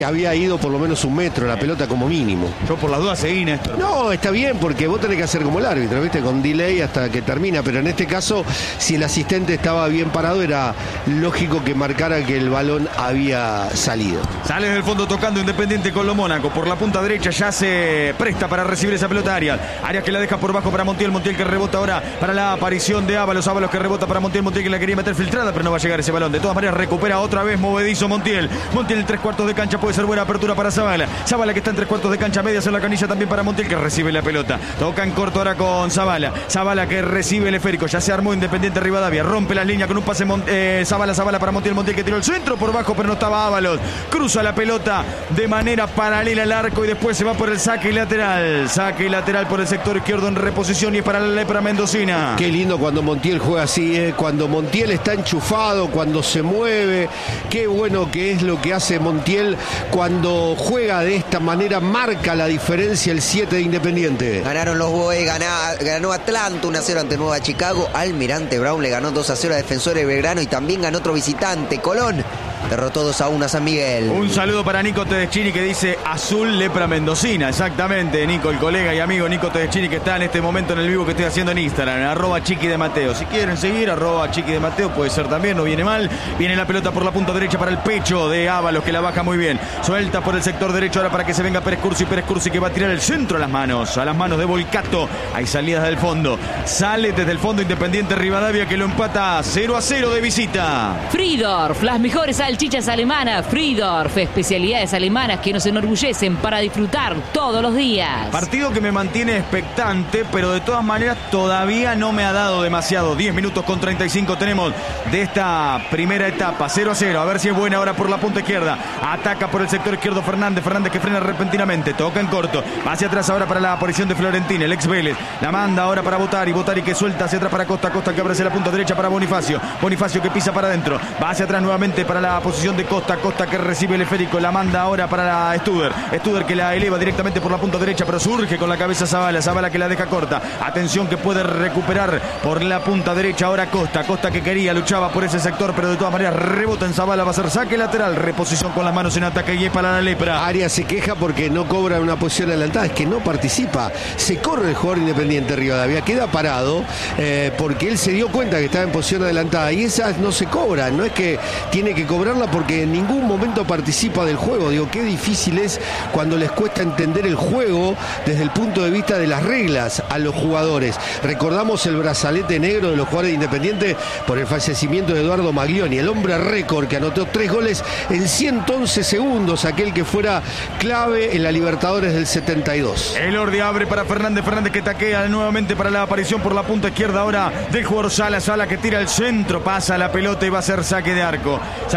Había ido por lo menos 1 metro la pelota como mínimo. Yo por las dudas seguí, Néstor. No, está bien, porque vos tenés que hacer como el árbitro, ¿viste? Con delay hasta que termina. Pero en este caso, si el asistente estaba bien parado, era lógico que marcara que el balón había salido. Sale del fondo tocando Independiente con lo Mónaco. Por la punta derecha ya se presta para recibir esa pelota Arias. Arias que la deja por bajo para Montiel. Montiel que rebota ahora para la aparición de Ábalos. Ábalos que rebota para Montiel. Montiel que la quería meter filtrada, pero no va a llegar ese balón. De todas maneras recupera otra vez movedizo Montiel. Montiel en 3/4 de cancha. Puede ser buena apertura para Zabala. Zabala que está en 3/4 de cancha, medias en la canilla también para Montiel que recibe la pelota. Toca en corto ahora con Zabala. Zabala que recibe el esférico. Ya se armó Independiente Rivadavia. Rompe las líneas con un pase Zabala para Montiel. Montiel que tiró el centro por bajo, pero no estaba Ábalos. Cruza la pelota de manera paralela al arco y después se va por el saque lateral. Saque lateral por el sector izquierdo en reposición y es para la lepra mendocina. Qué lindo cuando Montiel juega así, cuando Montiel está enchufado, cuando se mueve. Qué bueno que es lo que hace Montiel cuando juega de esta manera, marca la diferencia el 7 de Independiente. Ganaron los Boys, ganó Atlanta 1-0 ante Nueva Chicago. Almirante Brown le ganó 2-0 a Defensores Belgrano y también ganó otro visitante, Colón. Derrotó 2-1 a San Miguel. Un saludo para Nico Tedeschini que dice azul lepra mendocina. Exactamente, Nico, el colega y amigo Nico Tedeschini que está en este momento en el vivo que estoy haciendo en Instagram, @Chiqui de Mateo. Si quieren seguir, @Chiqui de Mateo, puede ser también, no viene mal. Viene la pelota por la punta derecha para el pecho de Ábalos que la baja muy bien. Suelta por el sector derecho ahora para que se venga Pérez Cursi que va a tirar el centro a las manos de Volcato. Hay salidas del fondo. Sale desde el fondo Independiente Rivadavia que lo empata 0-0 de visita. Friedorf, las mejores salchichas alemanas. Friedorf, especialidades alemanas que nos enorgullecen para disfrutar todos los días. Partido que me mantiene expectante, pero de todas maneras todavía no me ha dado demasiado. 10 minutos con 35 tenemos de esta primera etapa. 0-0. A ver si es buena ahora por la punta izquierda. Ataca por el sector izquierdo Fernández que frena repentinamente. Toca en corto. Va hacia atrás ahora para la aparición de Florentín, el ex Vélez. La manda ahora para Botari que suelta hacia atrás para Costa que abre hacia la punta derecha para Bonifacio que pisa para adentro. Va hacia atrás nuevamente para la posición de Costa que recibe el esférico. La manda ahora para Studer que la eleva directamente por la punta derecha, pero surge con la cabeza Zabala que la deja corta. Atención que puede recuperar por la punta derecha ahora Costa que quería, luchaba por ese sector, pero de todas maneras rebota en Zabala, va a ser saque lateral, reposición con las manos en ataque y es para la lepra. Arias se queja porque no cobra una posición adelantada, es que no participa. Se corre el jugador Independiente Rivadavia, queda parado porque él se dio cuenta que estaba en posición adelantada y esas no se cobran, no es que tiene que cobrarla porque en ningún momento participa del juego. Digo, qué difícil es cuando les cuesta entender el juego desde el punto de vista de las reglas a los jugadores. Recordamos el brazalete negro de los jugadores de Independiente por el fallecimiento de Eduardo Maglioni, el hombre récord que anotó 3 goles en 111 segundos, aquel que fuera clave en la Libertadores del 72. El Ordi abre para Fernández que taquea nuevamente para la aparición por la punta izquierda ahora del jugador Sala que tira el centro, pasa la pelota y va a ser saque de arco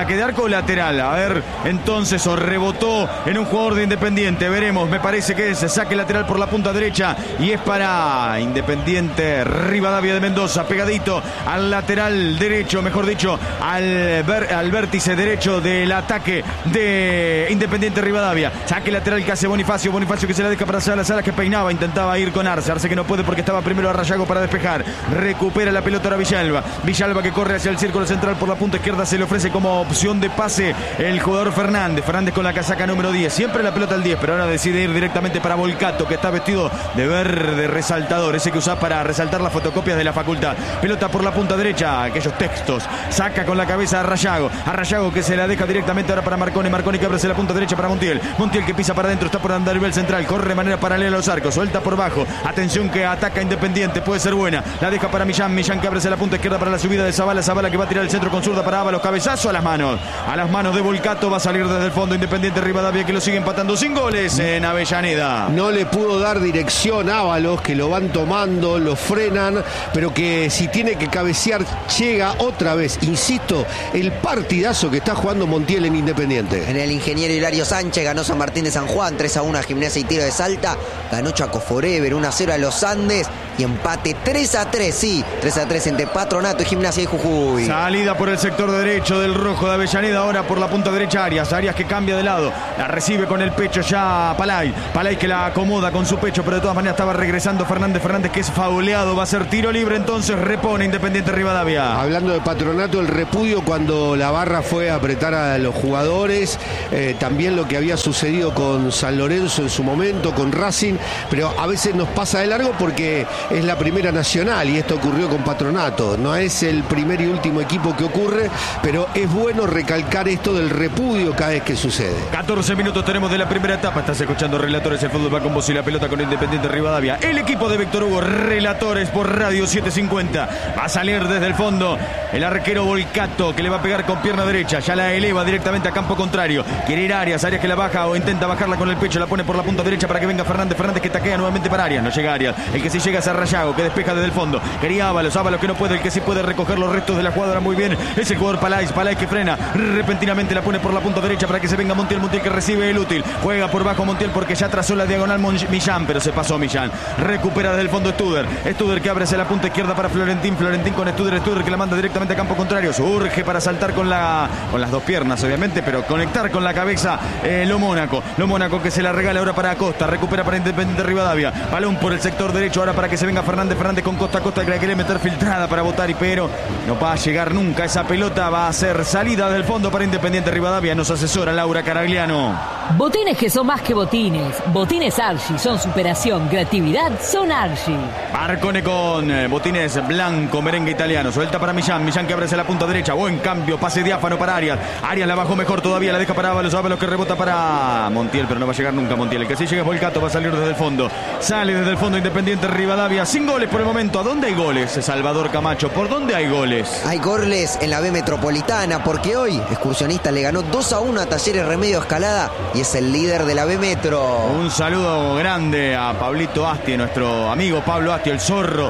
o lateral. A ver, entonces rebotó en un jugador de Independiente, veremos, me parece que es saque lateral por la punta derecha y es para Independiente Rivadavia de Mendoza, pegadito al lateral derecho, mejor dicho, al vértice derecho del ataque de Independiente Rivadavia. Saque lateral que hace Bonifacio que se la deja para Sala que peinaba, intentaba ir con Arce que no puede porque estaba primero a Rayago para despejar. Recupera la pelota ahora Villalba que corre hacia el círculo central por la punta izquierda, se le ofrece como opción de pase el jugador Fernández con la casaca número 10, siempre la pelota al 10, pero ahora decide ir directamente para Volcato que está vestido de verde resaltador, ese que usa para resaltar las fotocopias de la facultad. Pelota por la punta derecha, aquellos textos, saca con la cabeza a Rayago que se la deja directamente ahora para Marconi que abre hacia la punta derecha para Montiel que pisa para adentro, está por andar el central, corre de manera paralela a los arcos, suelta por bajo, atención que ataca Independiente, puede ser buena, la deja para Millán que abre hacia la punta izquierda para la subida de Zabala que va a tirar el centro con zurda para Ábalos, cabezazo a las manos de Volcato, va a salir desde el fondo Independiente Rivadavia que lo sigue empatando sin goles en Avellaneda. No le pudo dar dirección a Ábalos, que lo van tomando, lo frenan, pero que si tiene que cabecear llega otra vez, insisto, el partidazo que está jugando Montiel en Independiente. En el ingeniero Hilario Sánchez ganó San Martín de San Juan 3-1 a Gimnasia y Tiro de Salta, ganó Chaco Forever 1-0 a Los Andes, y empate 3-3, sí, 3-3 entre Patronato y Gimnasia de Jujuy. Salida por el sector derecho del rojo de Avellaneda, ahora por la punta derecha Arias que cambia de lado, la recibe con el pecho ya Palay que la acomoda con su pecho, pero de todas maneras estaba regresando Fernández que es fauleado, va a ser tiro libre, entonces repone Independiente Rivadavia. Hablando de Patronato, el repudio cuando la barra fue a apretar a los jugadores, también lo que había sucedido con San Lorenzo en su momento, con Racing, pero a veces nos pasa de largo porque es la primera nacional y esto ocurrió con Patronato, no es el primer y último equipo que ocurre, pero es bueno recalcar esto del repudio cada vez que sucede. 14 minutos tenemos de la primera etapa, estás escuchando Relatores, el fútbol va con vos y la pelota con Independiente Rivadavia. El equipo de Víctor Hugo, Relatores por Radio 750, va a salir desde el fondo el arquero Volcato, que le va a pegar con pierna derecha, ya la eleva directamente a campo contrario, quiere ir Arias que la baja o intenta bajarla con el pecho, la pone por la punta derecha para que venga Fernández que taquea nuevamente para Arias, no llega Arias, el que sí llega es Arrayago, que despeja desde el fondo, quería Ábalos que no puede, el que sí puede recoger los restos de la jugadora muy bien, es el jugador Palay que frena, repentinamente la pone por la punta derecha para que se venga Montiel que recibe el útil, juega por bajo Montiel porque ya trazó la diagonal Millán, pero se pasó Millán, recupera desde el fondo Studer que abre hacia la punta izquierda para Florentín con Studer que la manda directamente a campo contrario, surge para saltar con las dos piernas obviamente, pero conectar con la cabeza Lo Mónaco que se la regala ahora para Acosta, recupera para Independiente Rivadavia, balón por el sector derecho ahora para que se venga Fernández con Costa que la quiere meter filtrada para Botari, pero no va a llegar nunca esa pelota, va a ser salida del fondo para Independiente Rivadavia, nos asesora Laura Caragliano. Botines que son más que botines. Botines Archie son superación, creatividad, son Archie. Marcone con botines blanco, merengue italiano. Suelta para Millán que abre hacia la punta derecha. Buen cambio, pase diáfano para Arias. Arias la bajó mejor todavía, la deja para Ábalos que rebota para Montiel, pero no va a llegar nunca Montiel. El que sí llega es Volcato, va a salir desde el fondo. Sale desde el fondo Independiente Rivadavia. Sin goles por el momento. ¿A dónde hay goles? Salvador Camacho, ¿por dónde hay goles? Hay goles en la B Metropolitana, porque hoy Excursionista le ganó 2-1 a Talleres Remedio Escalada y es el líder de la B Metro. Un saludo grande a Pablito Asti, nuestro amigo Pablo Asti, el zorro,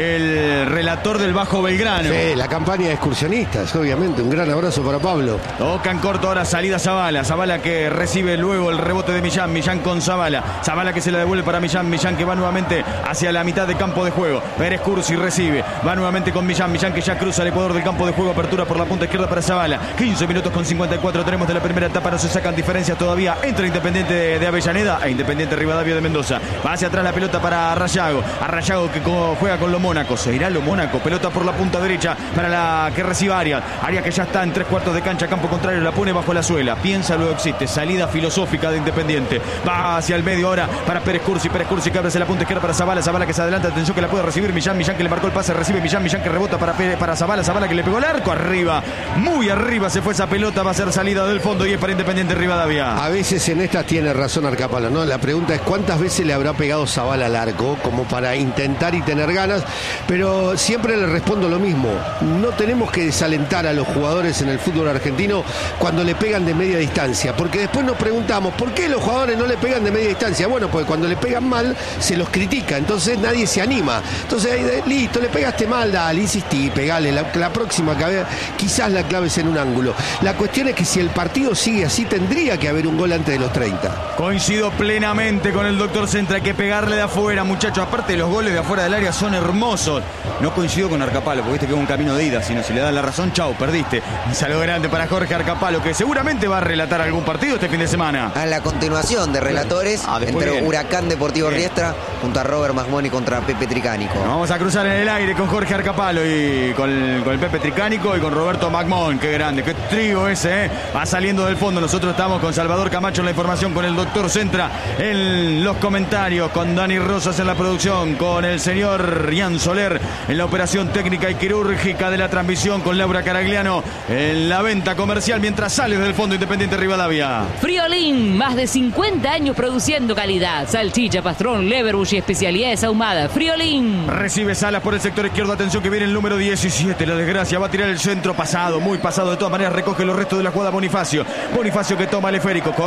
el relator del Bajo Belgrano. Sí, la campaña de Excursionistas, obviamente. Un gran abrazo para Pablo. Toca en corto ahora, salida Zavala que recibe luego el rebote de Millán con Zavala que se la devuelve para Millán que va nuevamente hacia la mitad de campo de juego. Pérez Cursi recibe, va nuevamente con Millán que ya cruza el ecuador del campo de juego, apertura por la punta izquierda para Zavala. 15 minutos con 54 tenemos de la primera etapa, no se sacan diferencias todavía entre Independiente de Avellaneda e Independiente Rivadavia de Mendoza. Va hacia atrás la pelota para Arrayago que juega con Lo Mónaco, se irá Lo Mónaco, pelota por la punta derecha para la que reciba Arias que ya está en 3/4 de cancha, campo contrario, la pone bajo la suela, piensa luego existe, salida filosófica de Independiente, va hacia el medio ahora para Pérez Cursi que abre hacia la punta izquierda para Zavala que se adelanta, atención que la puede recibir Millán que le marcó el pase, recibe Millán que rebota para Zavala que le pegó el arco arriba, muy arriba se fue esa pelota, va a ser salida del fondo y es para Independiente Rivadavia. A veces en estas tiene razón Arcapalo, ¿no? La pregunta es cuántas veces le habrá pegado Zavala al arco como para intentar y tener ganas, pero siempre le respondo lo mismo, no tenemos que desalentar a los jugadores en el fútbol argentino cuando le pegan de media distancia, porque después nos preguntamos ¿por qué los jugadores no le pegan de media distancia? Bueno, pues cuando le pegan mal se los critica, entonces nadie se anima, entonces listo, le pegaste mal, dale, insistí, pegale, la próxima quizás la clave es en un ángulo. La cuestión es que si el partido sigue así tendría que haber un gol antes de los 30. Coincido plenamente con el doctor Centra, hay que pegarle de afuera, muchachos, aparte los goles de afuera del área son hermosos. No coincido con Arcapalo, porque viste que es un camino de ida, si no se le da la razón, chau, perdiste. Un saludo grande para Jorge Arcapalo, que seguramente va a relatar algún partido este fin de semana. A la continuación de Relatores, entre bien. Huracán Deportivo Riestra junto a Robert Masmoni contra Pepe Tricánico. Vamos a cruzar en el aire con Jorge Arcapalo y con el Pepe Tricánico y con Roberto Magmón. Qué grande, qué trío ese, va saliendo del fondo. Nosotros estamos con Salvador Camacho en la información, con el doctor Centra en los comentarios, con Dani Rosas en la producción, con el señor Ian Soler en la operación técnica y quirúrgica de la transmisión, con Laura Caragliano en la venta comercial, mientras sale del fondo Independiente Rivadavia. Friolín, más de 50 años produciendo calidad. Salchicha, pastrón, leverbush y especialidades ahumadas. Friolín. Recibe Salas por el sector izquierdo, atención que viene el número 17, la desgracia, va a tirar el centro pasado, muy pasado, de todas maneras recoge los restos de la jugada Bonifacio que toma el esférico,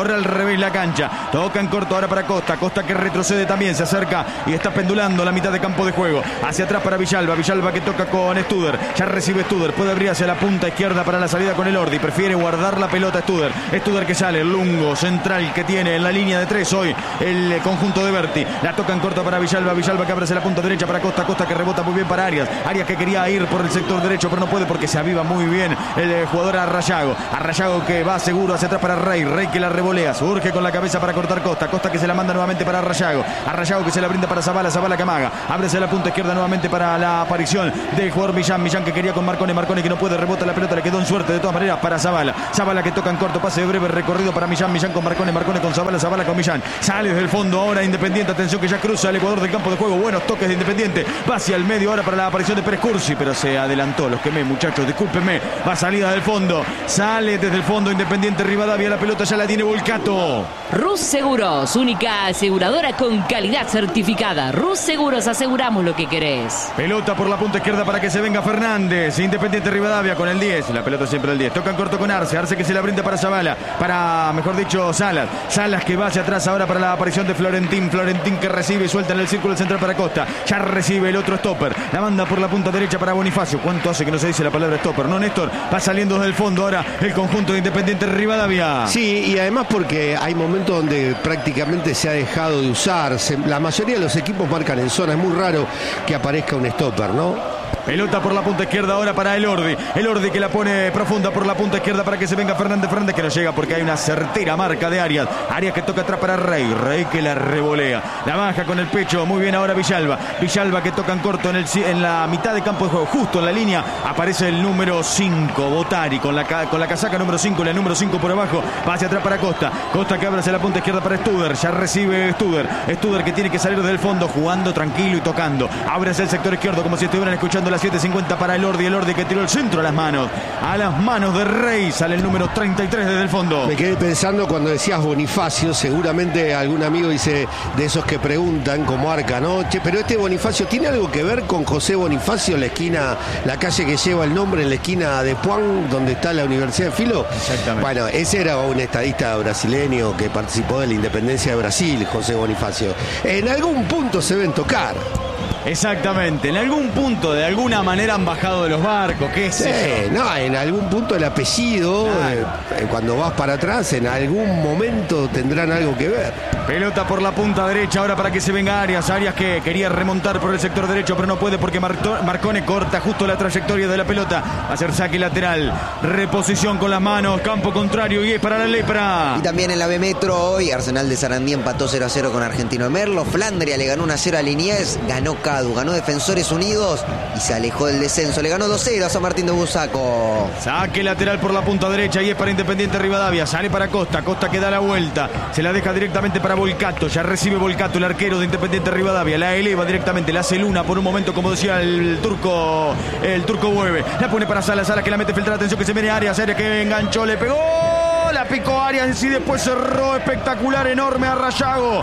ahora al revés la cancha. Toca en corto ahora para Costa. Costa que retrocede también, se acerca y está pendulando la mitad de campo de juego. Hacia atrás para Villalba. Villalba que toca con Studer. Ya recibe Studer. Puede abrir hacia la punta izquierda para la salida con el Ordi. Prefiere guardar la pelota Studer. Studer que sale, el lungo central que tiene en la línea de 3 hoy el conjunto de Berti. La toca en corto para Villalba. Villalba que abre hacia la punta derecha para Costa. Costa que rebota muy bien para Arias. Arias que quería ir por el sector derecho, pero no puede porque se aviva muy bien el jugador Arrayago. Arrayago que va seguro hacia atrás para Rey. Rey que la revolea. Surge con la cabeza para cortar Costa. Costa que se la manda nuevamente para Arrayago. Arrayago que se la brinda para Zabala. Zabala que amaga. Abre hacia la punta izquierda nuevamente para la aparición del jugador Millán. Millán que quería con Marcone. Marcone que no puede, rebota la pelota. Le quedó en suerte de todas maneras para Zabala. Zabala que toca en corto. Pase de breve recorrido para Millán. Millán con Marcone. Marcone con Zabala. Zabala con Millán. Sale desde el fondo ahora Independiente. Atención que ya cruza el Ecuador del campo de juego. Buenos toques de Independiente. Va hacia el medio ahora para la aparición de Pérez Cursi. Pero se adelantó. Los quemé, muchachos. Discúlpenme. Va salida del fondo. Sale desde el fondo Independiente Rivadavia. La pelota ya la tiene Volcato. Rus Seguros, única aseguradora con calidad certificada. Rus Seguros, aseguramos lo que querés. Pelota por la punta izquierda para que se venga Fernández. Independiente Rivadavia con el 10. La pelota siempre el 10. Toca en corto con Arce. Arce que se la brinda para Zabala. Para, mejor dicho, Salas. Salas que va hacia atrás ahora para la aparición de Florentín. Florentín que recibe y suelta en el círculo central para Costa. Ya recibe el otro stopper. La manda por la punta derecha para Bonifacio. ¿Cuánto hace que no se dice la palabra stopper? No, Néstor. Va saliendo desde el fondo ahora el conjunto de Independiente Rivadavia. Sí, y además porque hay momentos donde prácticamente se ha dejado de usar. La mayoría de los equipos marcan en zona. Es muy raro que aparezca un stopper, ¿no? Pelota por la punta izquierda ahora para el Ordi. El Ordi que la pone profunda por la punta izquierda para que se venga Fernández. Fernández que no llega porque hay una certera marca de Arias. Arias que toca atrás para Rey. Rey que la revolea. La baja con el pecho. Muy bien ahora Villalba. Villalba que toca en corto en la mitad de campo de juego. Justo en la línea aparece el número 5. Botari con la casaca número 5. La número 5 por abajo. Va hacia atrás para Costa. Costa que abre hacia la punta izquierda para Studer. Ya recibe Studer. Studer que tiene que salir desde el fondo jugando tranquilo y tocando. Abre hacia el sector izquierdo como si estuvieran escuchando la 7:50 para el Ordi. El Ordi que tiró el centro a las manos. A las manos de Rey. Sale el número 33 desde el fondo. Me quedé pensando cuando decías Bonifacio. Seguramente algún amigo dice de esos que preguntan como Arca, ¿no? Che, pero este Bonifacio ¿tiene algo que ver con José Bonifacio? La esquina, la calle que lleva el nombre en la esquina de Puan, donde está la Universidad de Filo. Exactamente. Bueno, ese era un estadista brasileño que participó de la independencia de Brasil, José Bonifacio. En algún punto se ven tocar. Exactamente, en algún punto de alguna manera han bajado de los barcos, qué sé yo. No, en algún punto el apellido, Claro. cuando vas para atrás, en algún momento tendrán algo que ver. Pelota por la punta derecha ahora para que se venga Arias. Arias que quería remontar por el sector derecho pero no puede porque Marcone corta justo la trayectoria de la pelota. Va a ser saque lateral, reposición con las manos, campo contrario y es para la Lepra. Y también en la B Metro hoy Arsenal de Sarandí empató 0-0 con Argentino de Merlo. Flandria le ganó 1-0 a Liniers. Ganó Cadu, ganó Defensores Unidos y se alejó del descenso. Le ganó 2-0 a San Martín de Busaco. Saque lateral por la punta derecha y es para Independiente Rivadavia. Sale para Costa, Costa que da la vuelta. Se la deja directamente para Volcato. Ya recibe Volcato, el arquero de Independiente Rivadavia. La eleva directamente, la hace Luna por un momento, como decía el turco Bueve. La pone para Salas, Salas que la mete filtrada. Atención que se viene Arias, Arias que enganchó, le pegó. La picó Arias y después cerró espectacular, enorme Arrayago,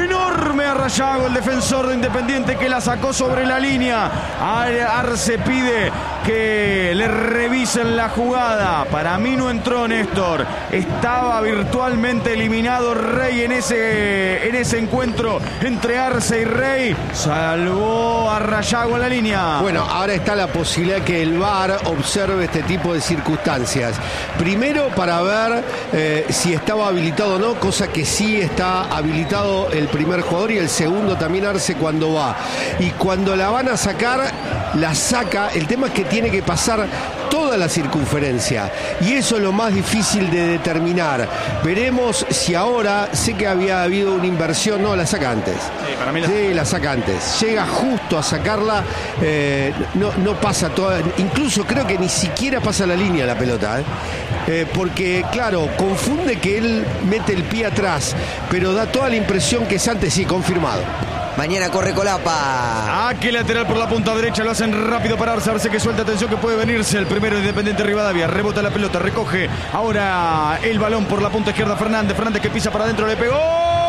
el defensor de Independiente que la sacó sobre la línea. Arce pide que le revisen la jugada. Para mí no entró Néstor, estaba virtualmente eliminado Rey en ese encuentro entre Arce y Rey. Salvó a Arrayago en la línea. Bueno, ahora está la posibilidad que el VAR observe este tipo de circunstancias. Primero para ver si estaba habilitado o no, cosa que sí está habilitado el primer jugador y el segundo también Arce cuando va. Y cuando la van a sacar, la saca. El tema es que tiene que pasar toda la circunferencia y eso es lo más difícil de determinar. Veremos si ahora, sé que había habido una inversión, no, la saca antes. Sí, para mí la saca antes. Llega justo a sacarla, no pasa toda, incluso creo que ni siquiera pasa la línea la pelota, porque claro, confunde que él mete el pie atrás, pero da toda la impresión que es antes, sí, confirmado. Mañana corre Colapa. Aquí lateral por la punta derecha, lo hacen rápido para Arce. Arce que suelta, atención que puede venirse el primero de Independiente Rivadavia. Rebota la pelota, recoge ahora el balón por la punta izquierda Fernández. Fernández que pisa para adentro, le pegó.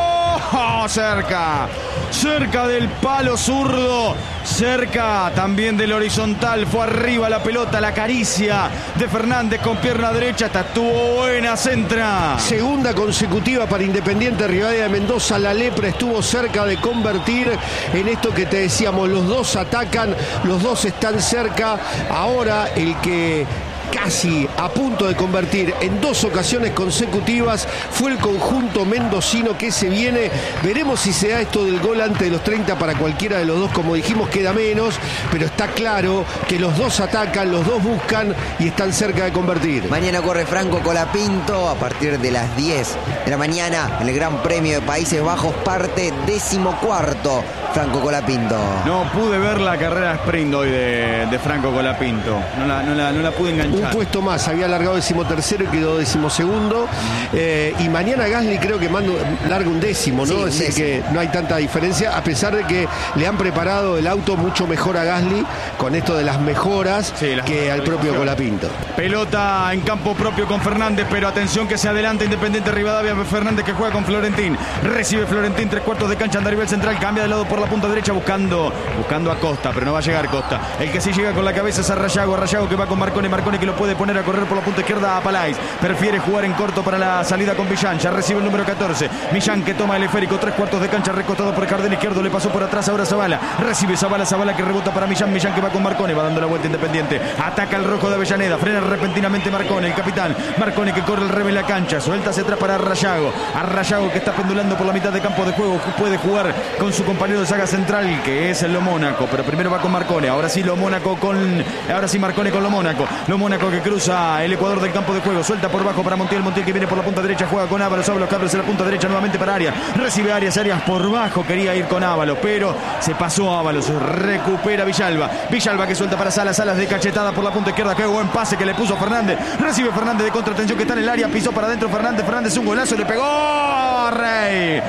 cerca del palo zurdo, cerca también del horizontal, fue arriba la pelota, la caricia de Fernández con pierna derecha, esta estuvo buena, centra. Segunda consecutiva para Independiente Rivadavia de Mendoza, la lepra estuvo cerca de convertir en esto que te decíamos, los dos atacan, los dos están cerca, ahora el que casi a punto de convertir en 2 ocasiones consecutivas fue el conjunto mendocino que se viene. Veremos si se da esto del gol antes de los 30 para cualquiera de los dos. Como dijimos, queda menos, pero está claro que los dos atacan, los dos buscan y están cerca de convertir. Mañana corre Franco Colapinto a partir de las 10 de la mañana en el Gran Premio de Países Bajos, parte 14º. Franco Colapinto. No pude ver la carrera sprint hoy de Franco Colapinto. No la pude enganchar. Un puesto más, había largado 13º y quedó 12º. Y mañana Gasly creo que larga un décimo, ¿no? Sí, Así que no hay tanta diferencia, a pesar de que le han preparado el auto mucho mejor a Gasly con esto de las mejoras que al propio Colapinto. Pelota en campo propio con Fernández, pero atención que se adelanta Independiente Rivadavia. Fernández que juega con Florentín. Recibe Florentín, 3/4 de cancha, anda a nivel central, cambia de lado por la punta derecha buscando a Costa, pero no va a llegar Costa. El que sí llega con la cabeza es a Rayago que va con Marcone que lo puede poner a correr por la punta izquierda a Palais. Prefiere jugar en corto para la salida con Millán. Ya recibe el número 14. Millán que toma el esférico, 3/4 de cancha, recostado por el jardín izquierdo, le pasó por atrás ahora Zavala. Recibe Zavala que rebota para Millán que va con Marcone, va dando la vuelta Independiente. Ataca el rojo de Avellaneda, frena repentinamente Marcone, el capitán. Marcone que corre el revés la cancha, suelta hacia atrás para Rayago. A Rayago que está pendulando por la mitad de campo de juego, puede jugar con su compañero de saga central, que es el Lo Mónaco, pero primero va con Marcone. Ahora sí Marcone con Lo Mónaco que cruza el Ecuador del campo de juego, suelta por bajo para Montiel que viene por la punta derecha, juega con Ábalos en la punta derecha nuevamente para Arias, recibe Arias por bajo, quería ir con Ábalos, pero se pasó Ábalos, recupera Villalba que suelta para Salas de cachetada por la punta izquierda, qué buen pase que le puso Fernández, recibe Fernández de contratención que está en el área, pisó para adentro Fernández un golazo, le pegó Rey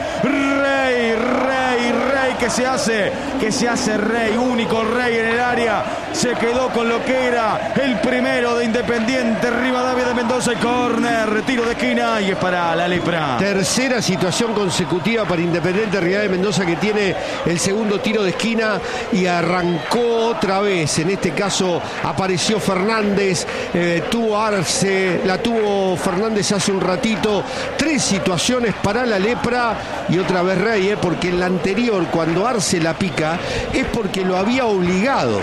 que se hace Rey, único Rey en el área, se quedó con lo que era el primero de Independiente Rivadavia de Mendoza, y córner, tiro de esquina y es para la lepra. Tercera situación consecutiva para Independiente Rivadavia de Mendoza, que tiene el segundo tiro de esquina y arrancó otra vez. En este caso apareció Fernández, tuvo Arce, la tuvo Fernández hace un ratito. 3 situaciones para la lepra y otra vez Rey, porque en la anterior, cuando Arce la pica, es porque lo había obligado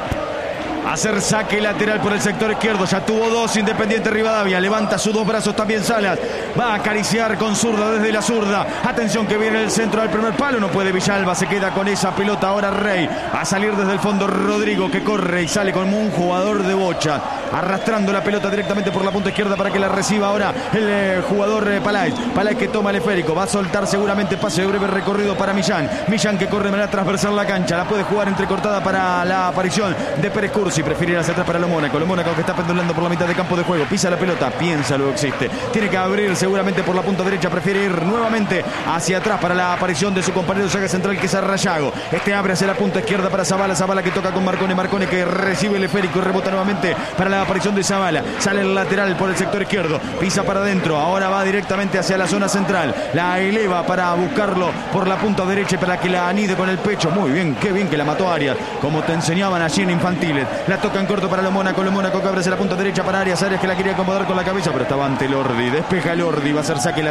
a hacer saque lateral por el sector izquierdo. Ya tuvo 2 Independiente Rivadavia. Levanta sus 2 brazos también Salas. Va a acariciar con zurda desde la zurda. Atención que viene el centro del primer palo. No puede Villalba. Se queda con esa pelota. Ahora Rey. A salir desde el fondo Rodrigo que corre y sale como un jugador de bocha. Arrastrando la pelota directamente por la punta izquierda para que la reciba ahora el jugador Palais. Palais que toma el esférico. Va a soltar seguramente pase de breve recorrido para Millán. Millán que corre de manera transversal la cancha. La puede jugar entrecortada para la aparición de Pérez Cursi. Prefiere ir hacia atrás para Lo Mónaco que está pendulando por la mitad de campo de juego, pisa la pelota, piensa luego existe, tiene que abrir seguramente por la punta derecha, prefiere ir nuevamente hacia atrás para la aparición de su compañero de saga central que es Rayago. Este abre hacia la punta izquierda para Zavala que toca con Marcone que recibe el esférico y rebota nuevamente para la aparición de Zavala, sale el lateral por el sector izquierdo, pisa para adentro, ahora va directamente hacia la zona central, la eleva para buscarlo por la punta derecha para que la anide con el pecho. Muy bien, qué bien que la mató Arias, como te enseñaban allí en infantiles. La toca en corto para Lo Mónaco que abre hacia la punta derecha para Arias que la quería acomodar con la cabeza, pero estaba ante Lordi, despeja Lordi, va a ser saque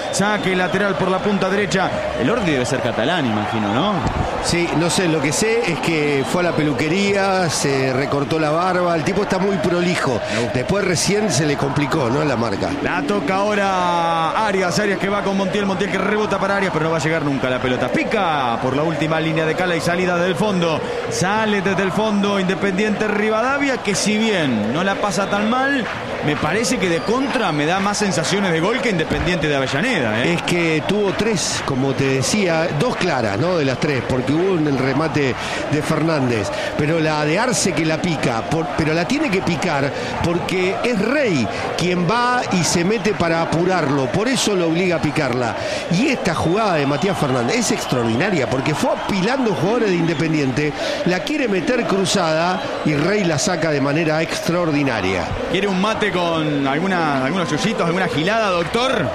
lateral por la punta derecha. El Lordi debe ser catalán, imagino, ¿no? Sí, no sé, lo que sé es que fue a la peluquería, se recortó la barba, el tipo está muy prolijo, después recién se le complicó, ¿no? La marca. La toca ahora Arias que va con Montiel que rebota para Arias, pero no va a llegar nunca la pelota, pica por la última línea de cala y salida del fondo, sale desde el fondo Independiente Rivadavia, que si bien no la pasa tan mal, me parece que de contra me da más sensaciones de gol que Independiente de Avellaneda, ¿eh? Es que tuvo 3, como te decía, 2 claras, ¿no? De las 3, porque hubo en el remate de Fernández, pero la de Arce que la pica, pero la tiene que picar porque es Rey quien va y se mete para apurarlo, por eso lo obliga a picarla. Y esta jugada de Matías Fernández es extraordinaria, porque fue apilando jugadores de Independiente, la quiere meter cruzada y Rey la saca de manera extraordinaria. ¿Quiere un mate con algunos yuyitos, alguna gilada, doctor?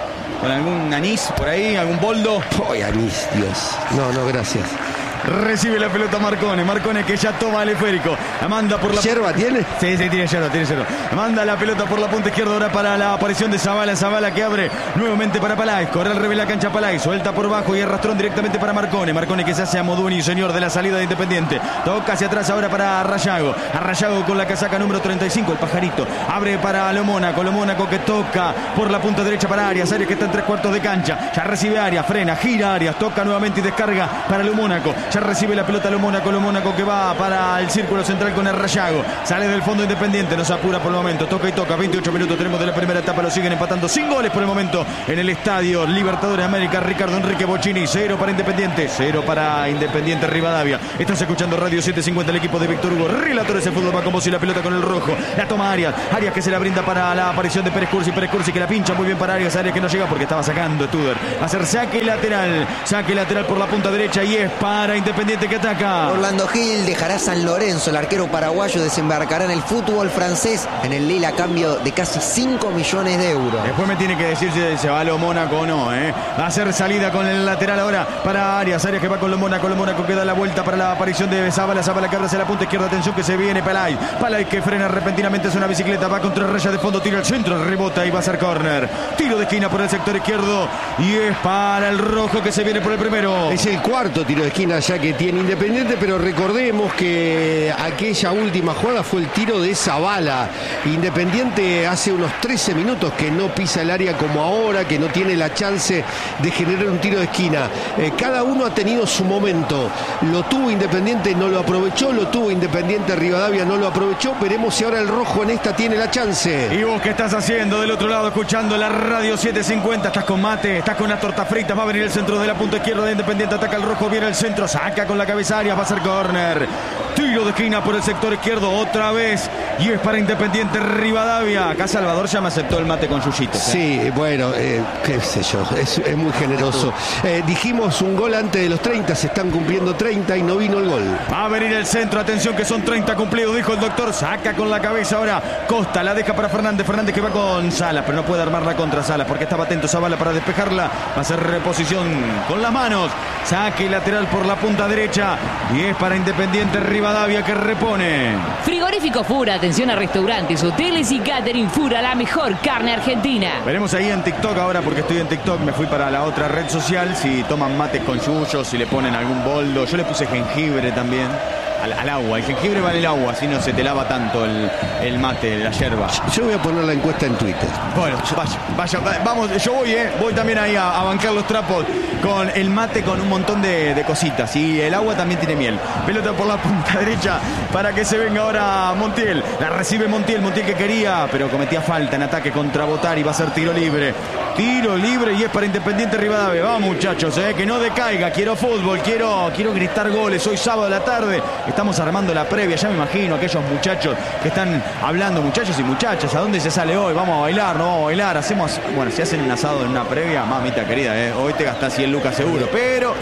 con algún anís por ahí, algún boldo. ¡Ay, anís, Dios! No, gracias. Recibe la pelota Marcone. Marcone que ya toma el esférico. La manda por la... ¿Yerba tiene? Sí, tiene yerba. Manda la pelota por la punta izquierda ahora para la aparición de Zavala. Zavala que abre nuevamente para Palay. Corre al revés la cancha Palay. Suelta por bajo y arrastrón directamente para Marcone. Marcone que se hace a Modueni, señor de la salida de Independiente. Toca hacia atrás ahora para Rayago. A Rayago con la casaca número 35, el pajarito. Abre para Lo Mónaco. Lo Mónaco que toca por la punta derecha para Arias. Arias que está en 3/4 de cancha. Ya recibe Arias. Frena, gira Arias. Toca nuevamente y descarga para Lo Mónaco. Ya recibe la pelota Lo Mónaco que va para el círculo central con el Rayago. Sale del fondo Independiente, nos apura por el momento. Toca y toca, 28 minutos tenemos de la primera etapa. Lo siguen empatando sin goles por el momento en el estadio Libertadores de América. Ricardo Enrique Bocini, 0 para Independiente, 0 para Independiente Rivadavia. Estás escuchando Radio 750, el equipo de Víctor Hugo. Relatores de fútbol va con vos y la pelota con el rojo. La toma Arias. Arias que se la brinda para la aparición de Pérez Cursi. Pérez Cursi que la pincha muy bien para Arias. Arias que no llega porque estaba sacando Studer. Va a hacer saque lateral. Saque lateral por la punta derecha y es para Independiente que ataca. Orlando Gil dejará San Lorenzo. El arquero paraguayo desembarcará en el fútbol francés en el Lille a cambio de casi 5 millones de euros. Después me tiene que decir si se va a Lo Mónaco o no. Va a hacer salida con el lateral ahora para Arias. Arias que va con Lo Mónaco. Lo Mónaco que da la vuelta para la aparición de Zavala. Zavala que abre hacia la punta izquierda. Atención que se viene Palay. Palay que frena repentinamente. Es una bicicleta. Va contra raya de fondo. Tira al centro. Rebota y va a ser córner. Tiro de esquina por el sector izquierdo. Y es para el rojo que se viene por el primero. Es el cuarto tiro de esquina ya que tiene Independiente, pero recordemos que aquella última jugada fue el tiro de Zavala. Independiente hace unos 13 minutos que no pisa el área como ahora, que no tiene la chance de generar un tiro de esquina. Cada uno ha tenido su momento. Lo tuvo Independiente, no lo aprovechó. Lo tuvo Independiente Rivadavia, no lo aprovechó. Veremos si ahora el rojo en esta tiene la chance. ¿Y vos qué estás haciendo del otro lado escuchando la Radio 750? ¿Estás con mate? ¿Estás con las tortas fritas? Va a venir el centro de la punta izquierda de Independiente. Ataca el rojo, viene el centro, saca con la cabeza Arias, va a ser córner. Tiro de esquina por el sector izquierdo otra vez. Y es para Independiente Rivadavia. Acá Salvador ya me aceptó el mate con yuyitos. Sí, bueno, qué sé yo, es muy generoso. Dijimos un gol antes de los 30, se están cumpliendo 30 y no vino el gol. Va a venir el centro, atención que son 30 cumplidos, dijo el doctor. Saca con la cabeza ahora Costa, la deja para Fernández. Fernández que va con Salas, pero no puede armarla contra Salas porque estaba atento Zavala para despejarla. Va a hacer reposición con las manos. Saque lateral por la punta derecha. Y es para Independiente Rivadavia que repone. Frigorífico Fura, atención a restaurantes, hoteles y catering. Fura, la mejor carne argentina. Veremos ahí en TikTok ahora porque estoy en TikTok. Me fui para la otra red social. Si toman mates con yuyos, si le ponen algún boldo. Yo le puse jengibre también. Al agua, el jengibre va en el agua, así no se te lava tanto el mate, la yerba. Yo voy a poner la encuesta en Twitter. Bueno, vaya, vamos, yo voy también ahí a bancar los trapos con el mate con un montón de cositas. Y el agua también tiene miel. Pelota por la punta derecha para que se venga ahora Montiel. La recibe Montiel que quería, pero cometía falta en ataque contra Botari. Va a ser tiro libre. Tiro libre y es para Independiente Rivadavia. Vamos muchachos, que no decaiga. Quiero fútbol, quiero gritar goles. Hoy sábado de la tarde. Estamos armando la previa, ya me imagino aquellos muchachos que están hablando, muchachos y muchachas, ¿a dónde se sale hoy? Vamos a bailar, no vamos a bailar, hacemos, bueno, si hacen un asado en una previa, mamita querida, hoy te gastás 100 lucas seguro, pero...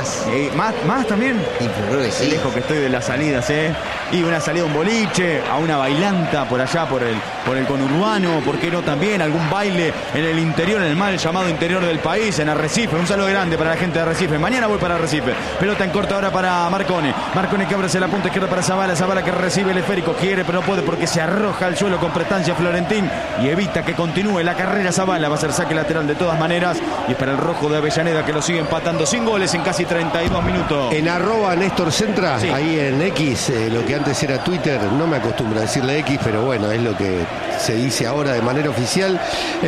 ¿Más también? Sí, creo que sí. Lejos que estoy de las salidas, y una salida a un boliche, a una bailanta por allá, por el conurbano, ¿por qué no también? Algún baile en el interior, en el mal llamado interior del país, en Arrecife, un saludo grande para la gente de Arrecife, mañana voy para Arrecife, pelota en corta ahora para Marcone que abre la punta izquierda para Zavala que recibe el esférico, quiere pero no puede porque se arroja al suelo con prestancia Florentín y evita que continúe la carrera Zavala, va a ser saque lateral de todas maneras y es para el rojo de Avellaneda que lo sigue empatando sin goles en casi 32 minutos. En @ Néstor Centra, sí. Ahí en X, lo que antes era Twitter, no me acostumbro a decirle X, pero bueno, es lo que se dice ahora de manera oficial.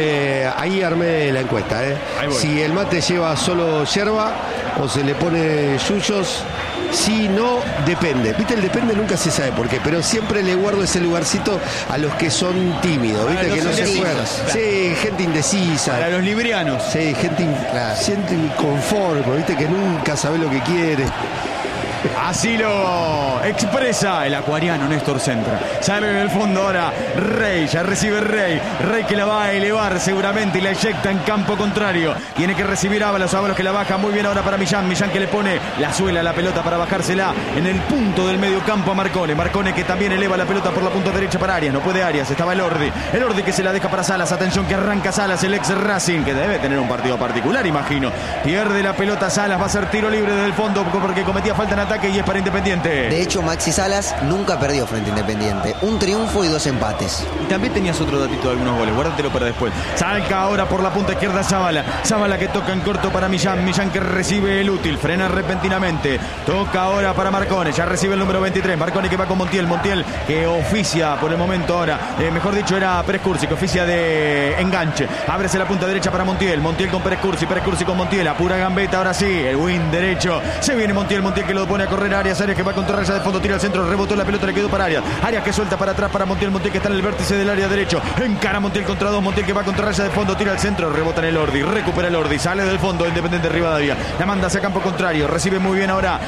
Ahí armé la encuesta. Si el mate lleva solo yerba o se le pone yuyos. Si no, depende. Viste, el depende nunca se sabe por qué, pero siempre le guardo ese lugarcito a los que son tímidos, viste, que no se acuerdan. Claro. Sí, gente indecisa. Para los librianos. Sí, gente inconforme, viste, que nunca sabe lo que quiere. Así lo expresa el acuariano Néstor Centra. Sale en el fondo ahora Rey, ya recibe Rey que la va a elevar seguramente y la eyecta en campo contrario. Tiene que recibir Ábalos que la baja muy bien ahora para Millán que le pone la suela a la pelota para bajársela en el punto del medio campo a Marcone que también eleva la pelota por la punta derecha para Arias. No puede Arias, estaba el Ordi que se la deja para Salas. Atención que arranca Salas, el ex Racing, que debe tener un partido particular, imagino. Pierde la pelota Salas, va a ser tiro libre desde el fondo porque cometía falta en ataque y es para Independiente. De hecho, Maxi Salas nunca perdió frente a Independiente. Un triunfo y 2 empates. Y también tenías otro datito de algunos goles, guárdatelo para después. Salca ahora por la punta izquierda Zabala que toca en corto para Millán que recibe el útil, frena repentinamente. Toca ahora para Marcone, ya recibe el número 23. Marcone que va con Montiel que oficia por el momento ahora, mejor dicho era Pérez Cursi, que oficia de enganche. Ábrese la punta derecha para Montiel con Pérez Cursi con Montiel, apura gambeta, ahora sí, el win derecho. Se viene Montiel que lo pone a correr a Arias que va contra raya de fondo, tira al centro, rebotó la pelota, le quedó para Arias que suelta para atrás para Montiel que está en el vértice del área derecho, encara Montiel contra 2, Montiel que va contra raya de fondo, tira al centro, rebota en el Ordi, recupera el Ordi, sale del fondo Independiente Rivadavia, la manda hacia campo contrario, recibe muy bien ahora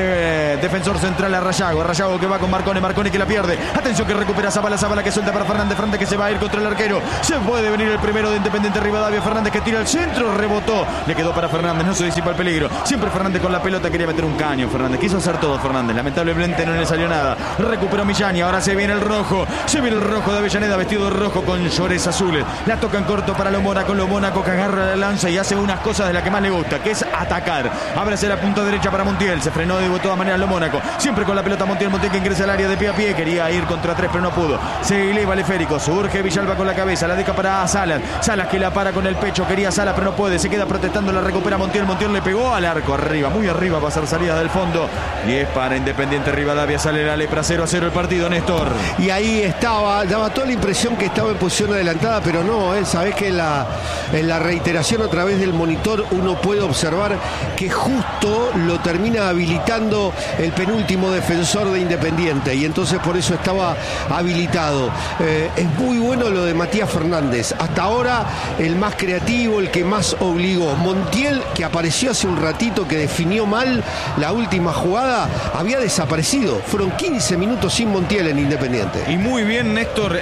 el defensor central a Rayago que va con Marcone que la pierde, atención que recupera Zabala que suelta para Fernández que se va a ir contra el arquero, se puede venir el primero de Independiente Rivadavia, Fernández que tira al centro, rebotó, le quedó para Fernández, no se disipa el peligro, siempre Fernández con la pelota, quería meter un caño Fernández, quiso hacer todo Fernández, lamentablemente no le salió nada, recuperó Millán y ahora se viene el rojo de Avellaneda vestido de rojo con llores azules, la toca en corto para Lo Mónaco que agarra la lanza y hace unas cosas de las que más le gusta, que es atacar, ábrese la punta derecha para Montiel, se frenó de todas maneras Lo Mónaco, siempre con la pelota Montiel que ingresa al área de pie a pie, quería ir contra 3 pero no pudo, se eleva el esférico, surge Villalba con la cabeza, la deja para Salas que la para con el pecho, quería Salas pero no puede, se queda protestando, la recupera Montiel le pegó al arco arriba, muy arriba va a ser salida del fondo y es para Independiente Rivadavia, sale la lepra 0-0 el partido, Néstor. Y ahí daba toda la impresión que estaba en posición adelantada, pero no, sabés que en la reiteración a través del monitor uno puede observar que justo lo termina habilitando el penúltimo defensor de Independiente y entonces por eso estaba habilitado. Es muy bueno lo de Matías Fernández, hasta ahora el más creativo, el que más obligó. Montiel, que apareció hace un ratito, que definió mal la última jugada, había desaparecido. Fueron 15 minutos sin Montiel en Independiente. Y muy bien, Néstor,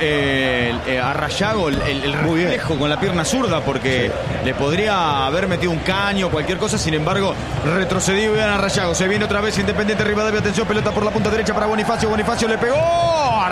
a Rayago el reflejo con la pierna zurda, porque le podría haber metido un caño, cualquier cosa, sin embargo, retrocedió bien a Rayago. Se viene otra vez Independiente Rivadavia, atención, pelota por la punta derecha para Bonifacio le pegó a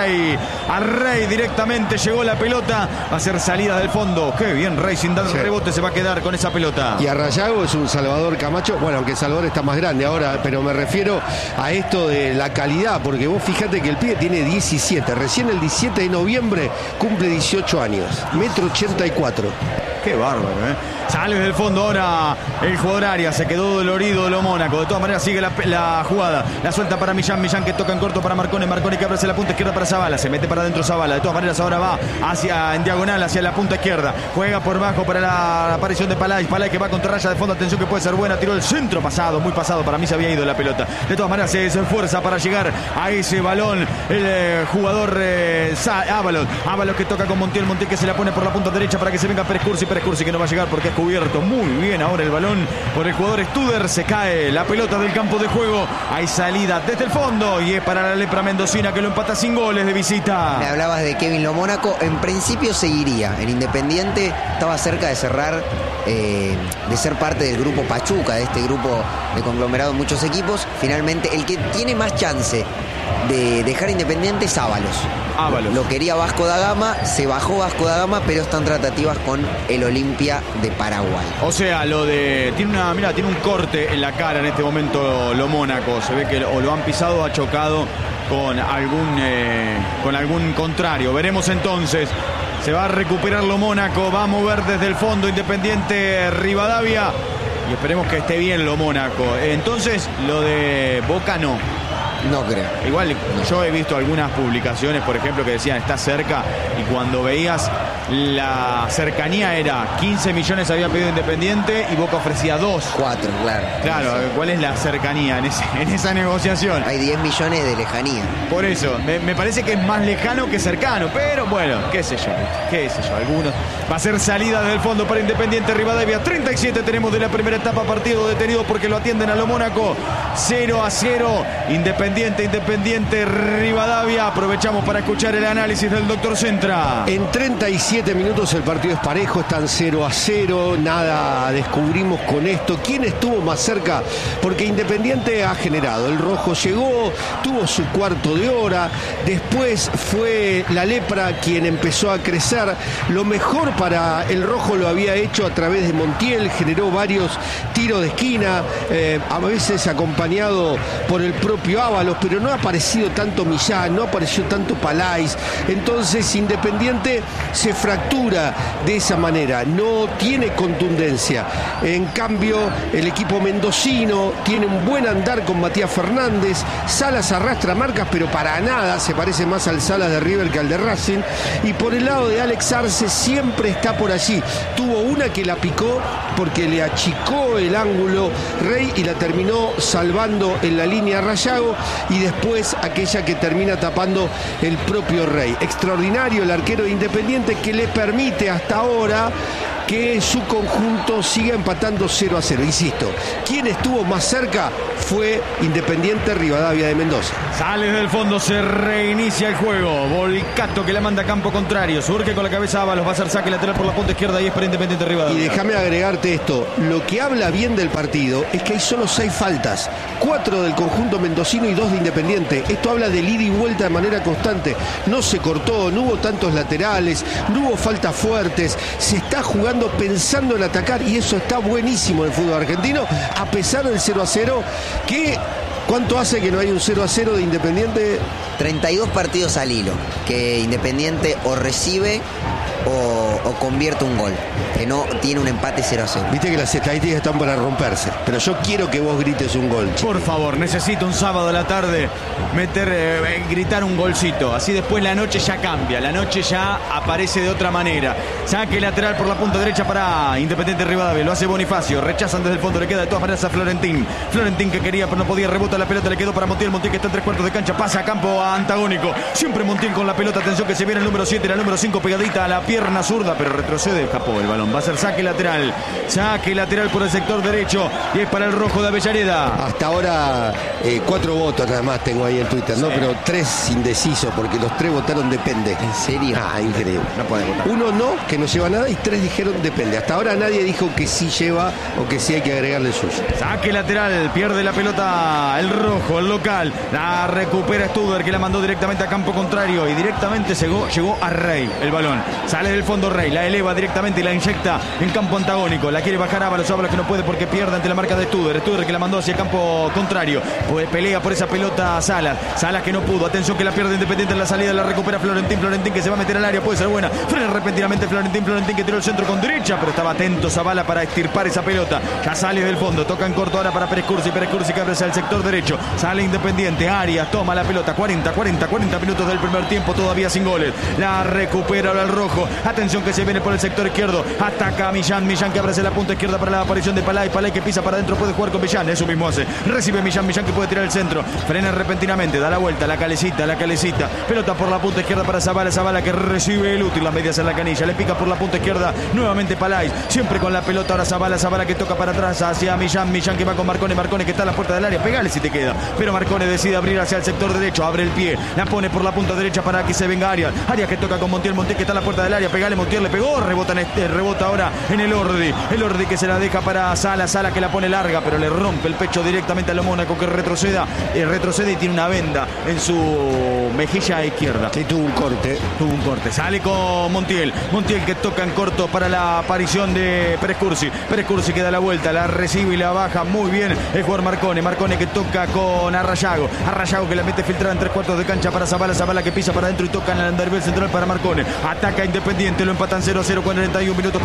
Rey directamente, llegó la pelota, va a ser salida del fondo. Qué bien, Rey sin dar rebote se va a quedar con esa pelota. Y a Rayago es un Salvador Camacho, bueno, aunque Salvador está más grande ahora, pero me refiero a esto de la calidad, porque vos fíjate que el pibe tiene 17, recién el 17 de noviembre cumple 18 años, 1,84 m. Qué bárbaro, Sale del fondo ahora el jugador Arias, se quedó dolorido de Lo Mónaco, de todas maneras sigue la jugada, la suelta para Millán que toca en corto para Marcone que abre la punta izquierda para Zabala, se mete para adentro Zabala, de todas maneras ahora va en diagonal hacia la punta izquierda, juega por bajo para la aparición de Palay que va contra raya de fondo, atención que puede ser buena, tiró el centro muy pasado, para mí se había ido la pelota, de todas maneras se esfuerza para llegar a ese balón el jugador Ábalos que toca con Montiel que se la pone por la punta derecha para que se venga Pérez Cursi que no va a llegar porque es cubierto muy bien ahora el balón por el jugador Studer, se cae la pelota del campo de juego, hay salida desde el fondo y es para la lepra mendocina que lo empata sin goles de visita. Me hablabas de Kevin Lo Mónaco, en principio seguiría en Independiente, estaba cerca de cerrar, de ser parte del grupo Pachuca, de este grupo de conglomerado de muchos equipos. Finalmente el que tiene más chance de dejar Independiente es Ábalos. Lo quería Vasco da Gama, se bajó Vasco da Gama, pero están tratativas con el Olimpia de Paraguay. O sea, tiene un corte en la cara en este momento Lo Mónaco, se ve que o lo han pisado o ha chocado con algún contrario. Veremos entonces. Se va a recuperar Lo Mónaco, va a mover desde el fondo Independiente Rivadavia y esperemos que esté bien Lo Mónaco. Entonces, lo de Boca no. No creo. Igual yo he visto algunas publicaciones, por ejemplo, que decían está cerca, y cuando veías la cercanía era 15 millones había pedido Independiente y Boca ofrecía 2. 4, claro. Claro, ¿cuál es la cercanía en esa negociación? Hay 10 millones de lejanía. Por eso, me parece que es más lejano que cercano, pero bueno, qué sé yo, algunos. Va a ser salida del fondo para Independiente Rivadavia. 37 tenemos de la primera etapa, partido detenido porque lo atienden a lo Mónaco. 0-0, Independiente Rivadavia. Aprovechamos para escuchar el análisis del doctor Centra. En 37 minutos el partido es parejo, están 0-0, nada descubrimos con esto. ¿Quién estuvo más cerca? Porque Independiente ha generado, el rojo llegó, tuvo su cuarto de hora, después fue la lepra quien empezó a crecer. Lo mejor para el rojo lo había hecho a través de Montiel, generó varios tiros de esquina, a veces acompañado por el propio Ábalos, pero no ha aparecido tanto Millán, no apareció tanto Palais. Entonces Independiente se fractura de esa manera, no tiene contundencia. En cambio, el equipo mendocino tiene un buen andar con Matías Fernández. Salas arrastra marcas, pero para nada se parece más al Salas de River que al de Racing. Y por el lado de Alex Arce siempre está por allí. Tuvo una que la picó porque le achicó el ángulo Rey y la terminó salvando en la línea Rayago, y después aquella que termina tapando el propio Rey. Extraordinario el arquero de Independiente, que le permite hasta ahora que su conjunto siga empatando 0-0. Insisto, quien estuvo más cerca fue Independiente Rivadavia de Mendoza. Sale del fondo, se reinicia el juego. Volcato que la manda a campo contrario. Surge con la cabeza Ábalos, va a hacer saque lateral por la punta izquierda y es para Independiente Rivadavia. Y déjame agregarte esto, lo que habla bien del partido es que hay solo 6 faltas, 4 del conjunto mendocino y 2 de Independiente. Esto habla del ida y vuelta de manera constante. No se cortó, no hubo tantos laterales, no hubo faltas fuertes, se está jugando pensando en atacar, y eso está buenísimo en el fútbol argentino, a pesar del 0-0, que ¿cuánto hace que no hay un 0-0 de Independiente? 32 partidos al hilo, que Independiente o recibe o convierte un gol, que no tiene un empate 0-0. Viste que las estadísticas están para romperse, pero yo quiero que vos grites un gol, chico. Por favor, necesito un sábado a la tarde gritar un golcito, así después la noche ya cambia, la noche ya aparece de otra manera. Saque lateral por la punta derecha para Independiente Rivadavia, lo hace Bonifacio, rechazan desde el fondo, le queda de todas maneras a Florentín que quería pero no podía, rebota la pelota, le quedó para Montiel que está en 3/4 de cancha, pasa a campo antagónico, siempre Montiel con la pelota, atención que se viene el número 7, la número 5 pegadita a la pierna zurda, pero retrocede, escapó el balón, va a ser saque lateral por el sector derecho y es para el rojo de Avellaneda. Hasta ahora 4 votos nada más tengo ahí en Twitter, ¿no? Sí. Pero 3 indecisos, porque los 3 votaron depende. ¿En serio? Ah, increíble. No puede votar. 1 no, que no lleva nada, y 3 dijeron depende. Hasta ahora nadie dijo que sí lleva o que sí hay que agregarle el suyo. Saque lateral, pierde la pelota el rojo, el local, la recupera Studer, que la mandó directamente a campo contrario y directamente llegó a Rey el balón. Sale del fondo Rey, la eleva directamente y la inyecta en campo antagónico. La quiere bajar Ábalos que no puede porque pierde ante la marca de Studer que la mandó hacia campo contrario. Pues pelea por esa pelota Salas que no pudo. Atención que la pierde Independiente en la salida, la recupera Florentín que se va a meter al área, puede ser buena. Frena repentinamente Florentín que tiró el centro con derecha, pero estaba atento Zavala para extirpar esa pelota. Ya sale del fondo, toca en corto ahora para Pérez Cursi que abre hacia el sector derecho. Sale Independiente, Arias toma la pelota. 40 minutos del primer tiempo, todavía sin goles. La recupera ahora el rojo. Atención que se viene por el sector izquierdo. Ataca a Millán que abre hacia la punta izquierda para la aparición de Palais que pisa para adentro, puede jugar con Millán, eso mismo hace. Recibe Millán que puede tirar el centro. Frena repentinamente, da la vuelta, la calecita. Pelota por la punta izquierda para Zavala que recibe el útil, las medias en la canilla. Le pica por la punta izquierda nuevamente Palais. Siempre con la pelota ahora Zavala que toca para atrás hacia Millán que va con Marcone que está a la puerta del área. Pegale si te queda. Pero Marcone decide abrir hacia el sector derecho, abre el pie, la pone por la punta derecha para que se venga Arias que toca con Montiel que está a la puerta del área. Pegale, Montiel le pegó, rebota ahora en el Ordi que se la deja para Sala que la pone larga, pero le rompe el pecho directamente a lo Mónaco, que retrocede y tiene una venda en su mejilla izquierda. Sí, tuvo un corte. Sale con Montiel que toca en corto para la aparición de Pérez Cursi que da la vuelta, la recibe y la baja muy bien el jugador Marcone que toca con Arrayago que la mete filtrada en 3/4 de cancha para Zavala que pisa para adentro y toca en el andarivel central para Marcone. Ataca Independiente, lo empatan 0-0 con 41 minutos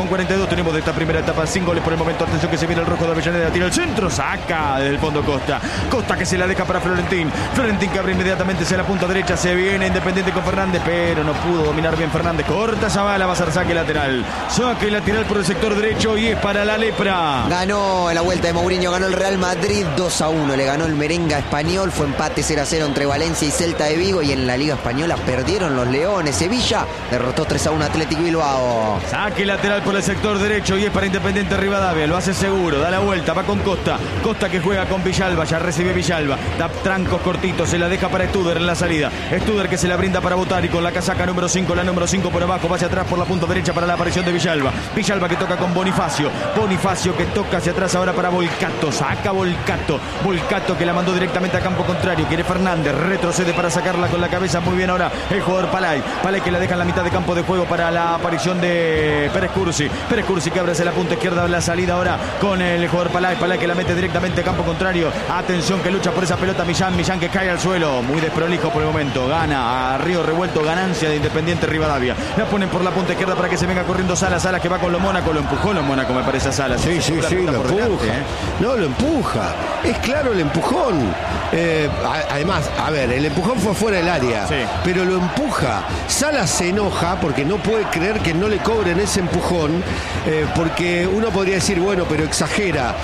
con 42 tenemos de esta primera etapa. 5 goles por el momento. Atención que se viene el rojo de Avellaneda. Tira el centro. Saca desde el fondo Costa. Costa que se la deja para Florentín. Florentín que abre inmediatamente hacia la punta derecha. Se viene Independiente con Fernández, pero no pudo dominar bien Fernández. Corta Zavala. Va a ser saque lateral. Saque lateral por el sector derecho y es para la Lepra. Ganó en la vuelta de Mourinho. Ganó el Real Madrid 2-1. Le ganó el merenga español. Fue empate 0-0 entre Valencia y Celta de Vigo. Y en la Liga Española perdieron los Leones. Sevilla derrotó 3-1 Athletic Bilbao. Saque lateral por el sector derecho y es para Independiente Rivadavia. Lo hace seguro. Da la vuelta. Va con Costa. Costa que juega con Villalba. Ya recibe Villalba. Da trancos cortitos. Se la deja para Studer en la salida. Studer que se la brinda para Botari con la casaca número 5. La número 5 por abajo. Va hacia atrás por la punta derecha para la aparición de Villalba. Villalba que toca con Bonifacio. Bonifacio que toca hacia atrás ahora para Volcato. Saca Volcato. Volcato que la mandó directamente a campo contrario. Quiere Fernández. Retrocede para sacarla con la cabeza. Muy bien ahora el jugador Palay. Palay que la deja en la mitad de campo de juego para la aparición de Pérez Cursi. Pérez Cursi que abre hacia la punta izquierda. La salida ahora con el jugador Palay. Palay que la mete directamente a campo contrario. Atención que lucha por esa pelota Millán. Millán que cae al suelo. Muy desprolijo por el momento. Gana a Río Revuelto. Ganancia de Independiente Rivadavia. La ponen por la punta izquierda para que se venga corriendo Salas. Salas que va con lo Mónaco. Lo empujó lo Mónaco me parece a Salas. Sí, lo empuja. No, lo empuja. Es claro el empujón. Además, a ver, el empujón fue fuera del área. Sí. Pero lo empuja. Salas se enoja porque no puede creer que no le cobren ese empujón. Porque uno podría decir, bueno, pero exagera.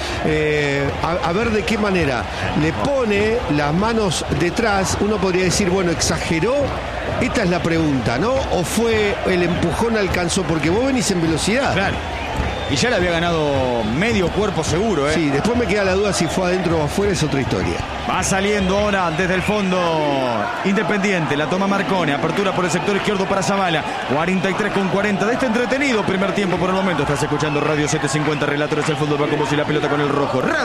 A ver de qué manera. Le pone las manos detrás. Uno podría decir, bueno, exageró. Esta es la pregunta, ¿no? ¿O fue el empujón alcanzó? Porque vos venís en velocidad. Claro. Y ya le había ganado medio cuerpo seguro, ¿eh? Sí, después me queda la duda si fue adentro o afuera, es otra historia. Va saliendo ahora desde el fondo Independiente, la toma Marcone, apertura por el sector izquierdo para Zavala, 43-40 de este entretenido primer tiempo por el momento. Estás escuchando Radio 750, Relatores del Fútbol, va como si la pelota con el rojo.